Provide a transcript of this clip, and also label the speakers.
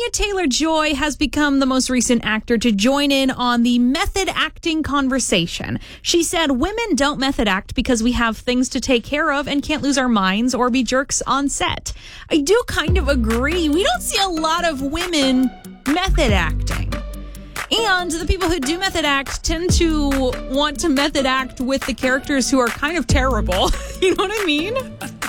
Speaker 1: Anya Taylor-Joy has become the most recent actor to join in on the method acting conversation. She said, women don't method act because we have things to take care of and can't lose our minds or be jerks on set. I do kind of agree. We don't see a lot of women method acting. And the people who do method act tend to want to method act with the characters who are kind of terrible. You know what I mean?